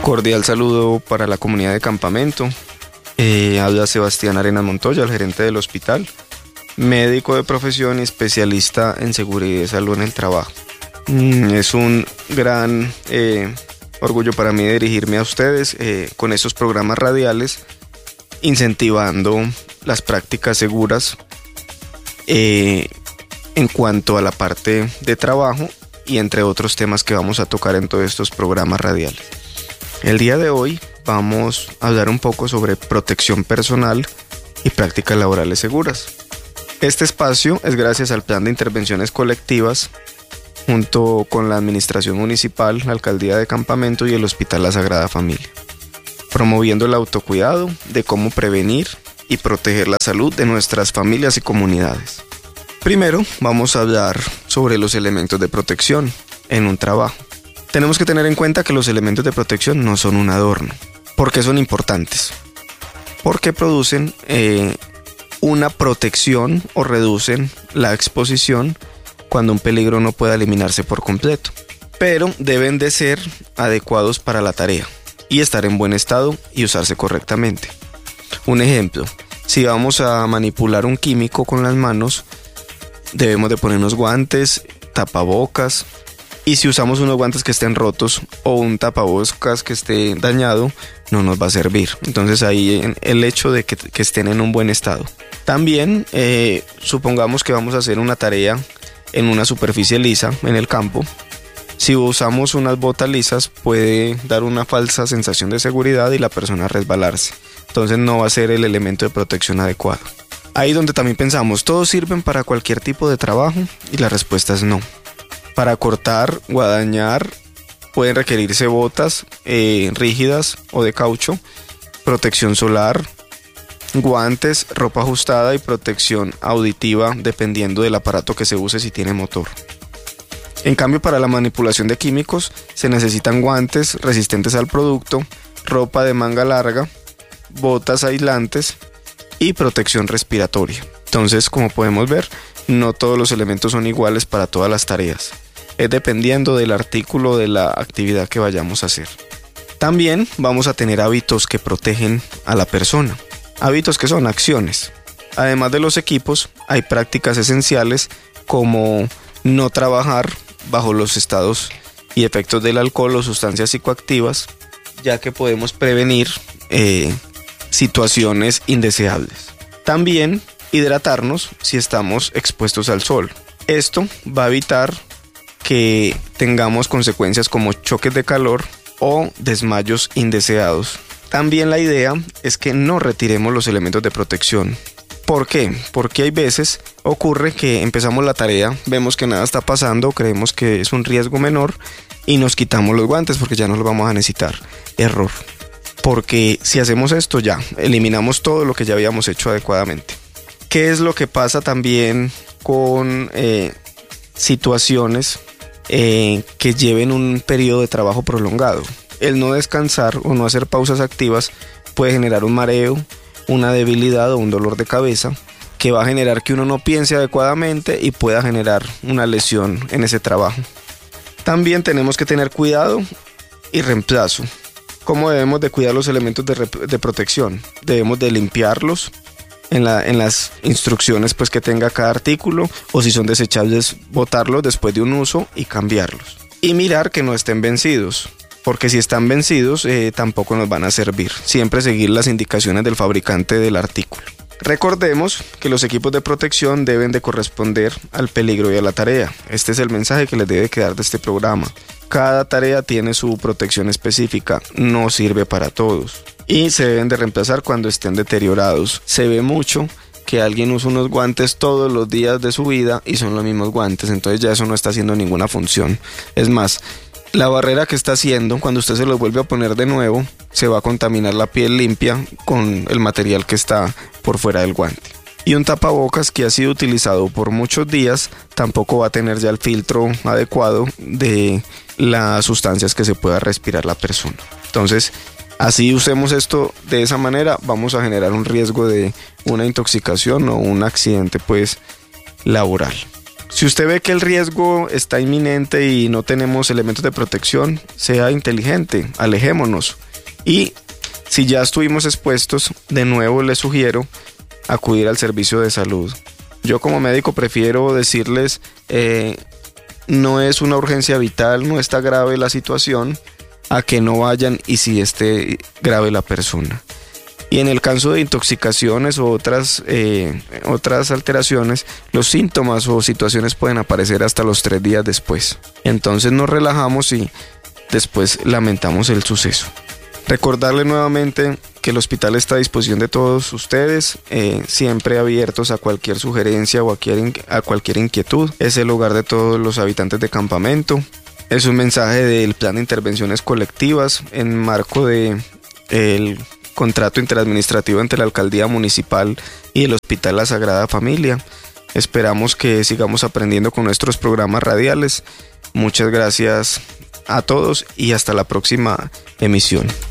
Cordial saludo para la comunidad de Campamento. Habla Sebastián Arenas Montoya, el gerente del hospital, médico de profesión y especialista en seguridad y salud en el trabajo. Es un gran orgullo para mí dirigirme a ustedes con estos programas radiales, incentivando las prácticas seguras en cuanto a la parte de trabajo y entre otros temas que vamos a tocar en todos estos programas radiales. El día de hoy vamos a hablar un poco sobre protección personal y prácticas laborales seguras. Este espacio es gracias al Plan de Intervenciones Colectivas junto con la Administración Municipal, la Alcaldía de Campamento y el Hospital La Sagrada Familia, promoviendo el autocuidado de cómo prevenir y proteger la salud de nuestras familias y comunidades. Primero vamos a hablar sobre los elementos de protección en un trabajo. Tenemos que tener en cuenta que los elementos de protección no son un adorno. ¿Por qué son importantes? Porque producen una protección o reducen la exposición cuando un peligro no pueda eliminarse por completo. Pero deben de ser adecuados para la tarea y estar en buen estado y usarse correctamente. Un ejemplo, si vamos a manipular un químico con las manos, debemos de ponernos guantes, tapabocas. Y si usamos unos guantes que estén rotos o un tapabocas que esté dañado, no nos va a servir. Entonces ahí el hecho de que estén en un buen estado. También supongamos que vamos a hacer una tarea en una superficie lisa en el campo. Si usamos unas botas lisas puede dar una falsa sensación de seguridad y la persona resbalarse. Entonces no va a ser el elemento de protección adecuado. Ahí donde también pensamos, ¿todos sirven para cualquier tipo de trabajo? Y la respuesta es no. Para cortar o dañar pueden requerirse botas rígidas o de caucho, protección solar, guantes, ropa ajustada y protección auditiva dependiendo del aparato que se use si tiene motor. En cambio, para la manipulación de químicos se necesitan guantes resistentes al producto, ropa de manga larga, botas aislantes y protección respiratoria. Entonces, como podemos ver, no todos los elementos son iguales para todas las tareas. Es dependiendo del artículo de la actividad que vayamos a hacer. También vamos a tener hábitos que protegen a la persona. Hábitos que son acciones. Además de los equipos, hay prácticas esenciales como no trabajar bajo los estados y efectos del alcohol o sustancias psicoactivas, ya que podemos prevenir situaciones indeseables. También hidratarnos si estamos expuestos al sol. Esto va a evitar que tengamos consecuencias como choques de calor o desmayos indeseados. También la idea es que no retiremos los elementos de protección. ¿Por qué? Porque hay veces ocurre que empezamos la tarea, vemos que nada está pasando, creemos que es un riesgo menor y nos quitamos los guantes porque ya no los vamos a necesitar. Error. Porque si hacemos esto ya eliminamos todo lo que ya habíamos hecho adecuadamente. ¿Qué es lo que pasa también con situaciones que lleven un periodo de trabajo prolongado? El no descansar o no hacer pausas activas puede generar un mareo, una debilidad o un dolor de cabeza que va a generar que uno no piense adecuadamente y pueda generar una lesión en ese trabajo. También tenemos que tener cuidado y reemplazo. ¿Cómo debemos de cuidar los elementos de protección? Debemos de limpiarlos en las instrucciones pues que tenga cada artículo, o si son desechables botarlos después de un uso y cambiarlos. Y mirar que no estén vencidos, porque si están vencidos tampoco nos van a servir. Siempre seguir las indicaciones del fabricante del artículo. Recordemos que los equipos de protección deben de corresponder al peligro y a la tarea. Este es el mensaje que les debe quedar de este programa. Cada tarea tiene su protección específica, no sirve para todos. Y se deben de reemplazar cuando estén deteriorados. Se ve mucho que alguien usa unos guantes todos los días de su vida y son los mismos guantes, entonces ya eso no está haciendo ninguna función. Es más, la barrera que está haciendo, cuando usted se los vuelve a poner de nuevo, se va a contaminar la piel limpia con el material que está por fuera del guante. Y un tapabocas que ha sido utilizado por muchos días tampoco va a tener ya el filtro adecuado de las sustancias que se pueda respirar la persona. Entonces, así usemos esto de esa manera, vamos a generar un riesgo de una intoxicación o un accidente pues laboral. Si usted ve que el riesgo está inminente y no tenemos elementos de protección, sea inteligente, alejémonos. Y si ya estuvimos expuestos, de nuevo les sugiero acudir al servicio de salud. Yo como médico prefiero decirles, no es una urgencia vital, no está grave la situación, a que no vayan y si esté grave la persona. Y en el caso de intoxicaciones o otras alteraciones, los síntomas o situaciones pueden aparecer hasta los 3 días después. Entonces nos relajamos y después lamentamos el suceso. Recordarle nuevamente que el hospital está a disposición de todos ustedes, siempre abiertos a cualquier sugerencia o a cualquier inquietud. Es el hogar de todos los habitantes de Campamento. Es un mensaje del plan de intervenciones colectivas en marco de el contrato interadministrativo entre la alcaldía municipal y el Hospital La Sagrada Familia. Esperamos que sigamos aprendiendo con nuestros programas radiales. Muchas gracias a todos y hasta la próxima emisión.